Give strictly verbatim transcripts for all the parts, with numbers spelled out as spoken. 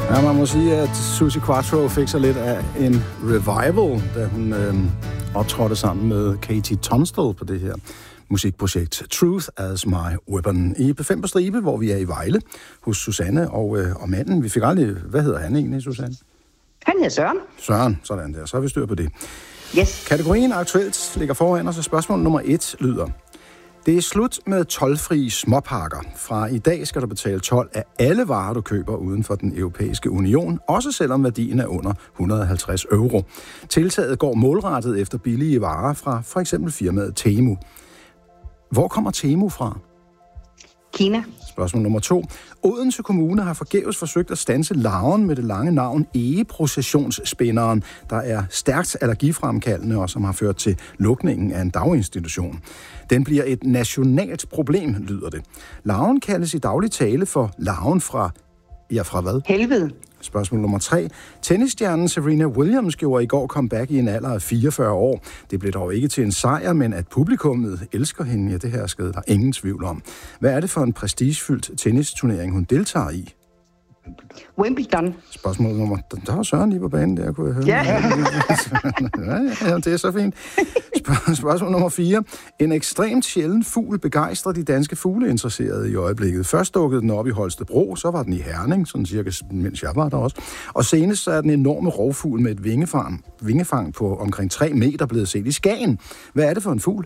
Ja, man må sige, at Suzi Quatro fik sig lidt af en revival, da hun øh, optrådte sammen med Katie Tunstall på det her musikprojekt Truth as My Weapon i P fem på stribe, hvor vi er i Vejle hos Susanne og, øh, og manden. Vi fik aldrig... Hvad hedder han egentlig, Susanne? Han hedder Søren. Søren, sådan der. Så har vi styr på det. Yes. Kategorien aktuelt ligger foran os, og spørgsmål nummer et lyder: det er slut med toldfrie småpakker. Fra i dag skal du betale told af alle varer, du køber uden for den europæiske union, også selvom værdien er under et hundrede og halvtreds euro. Tiltaget går målrettet efter billige varer fra for eksempel firmaet Temu. Hvor kommer Temu fra? Kina. Spørgsmål nummer to. Odense Kommune har forgæves forsøgt at standse larven med det lange navn egeprocessionsspinderen, der er stærkt allergifremkaldende og som har ført til lukningen af en daginstitution. Den bliver et nationalt problem, lyder det. Larven kaldes i daglig tale for larven fra... Ja, fra hvad? Helvede. Spørgsmål nummer tre. Tennisstjernen Serena Williams gjorde i går comeback i en alder af fireogfyrre år. Det blev dog ikke til en sejr, men at publikummet elsker hende, ja, det her skede der ingen tvivl om. Hvad er det for en prestigefyldt tennisturnering, hun deltager i? Wimbledon. Spørgsmål nummer... Der var Søren lige på banen, der kunne jeg høre. Ja. ja, ja, det er så fint. Spørg- spørgsmål nummer fire. En ekstremt sjælden fugl begejstrer de danske fugleinteresserede i øjeblikket. Først dukkede den op i Holstebro, så var den i Herning, sådan cirka mens jeg var der også. Og senest så er den enorme rovfugl med et vingefang, vingefang på omkring tre meter blevet set i Skagen. Hvad er det for en fugl?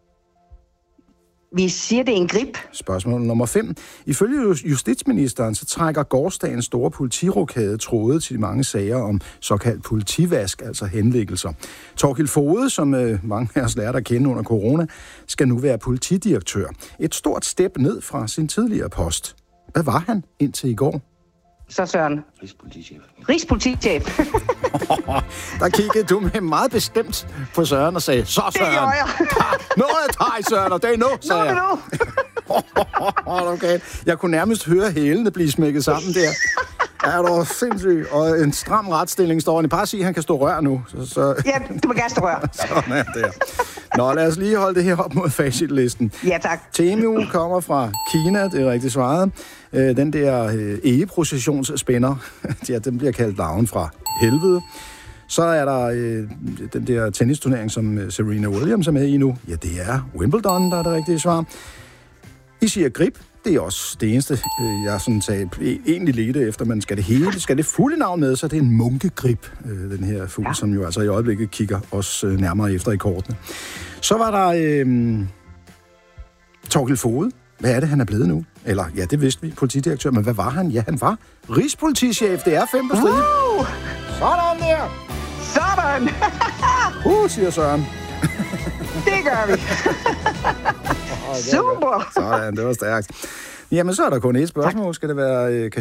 Vi siger, det er en grip. Spørgsmål nummer fem. Ifølge justitsministeren, så trækker gårdsdagens store politirokade tråde til de mange sager om såkaldt politivask, altså henlæggelser. Torkild Foged, som øh, mange af os lærte at kende under corona, skal nu være politidirektør. Et stort step ned fra sin tidligere post. Hvad var han indtil i går? Så Søren. Rigspolitichef. Rigspolitichef. Der kiggede du med meget bestemt på Søren og sagde, så Søren! Det gjorde jeg. Nu er det dig, Søren, og det er nu, sagde jeg. Nu, okay. Jeg kunne nærmest høre hælene blive smækket sammen der. Ja, det var sindssygt. Og en stram retstilling står han. Bare sige, at han kan stå rør nu. Så, så... Ja, du må gerne stå rør. Sådan er det. Nå, lad os lige holde det her op mod facitlisten. Ja, tak. Temu kommer fra Kina, det er rigtigt svaret. Øh, den der øh, egeprocessionsspænder, ja, den bliver kaldt larven fra helvede. Så er der øh, den der tennisturnering, som Serena Williams er med i nu. Ja, det er Wimbledon, der er det rigtige svar. I siger grip. Det er også det eneste, jeg sådan sagde, egentlig ledte efter. Man skal det hele, skal det fulde navn med, så det er en munkegrip, den her fugl, ja. Som jo altså i øjeblikket kigger os nærmere efter i kortene. Så var der øh, Torkild Foged. Hvad er det, han er blevet nu? Eller, ja, det vidste vi, politidirektør, men hvad var han? Ja, han var rigspolitichef. Det er fem på stribe. Uh! Sådan der! Sådan! Uh, siger Søren. Det gør vi. Super! Sådan, det var stærkt. Jamen, så er der kun et spørgsmål. Skal det være...